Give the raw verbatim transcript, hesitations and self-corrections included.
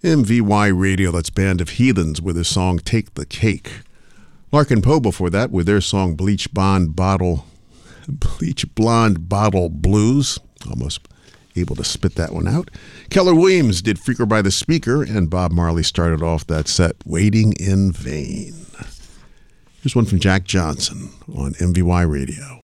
M V Y Radio, that's Band of Heathens with their song Take the Cake. Larkin Poe before that with their song Bleach Blonde Bottle, Bleach Blonde Bottle Blues. Almost able to spit that one out. Keller Williams did Freaker by the Speaker, and Bob Marley started off that set, Waiting in Vain. Here's one from Jack Johnson on M V Y Radio.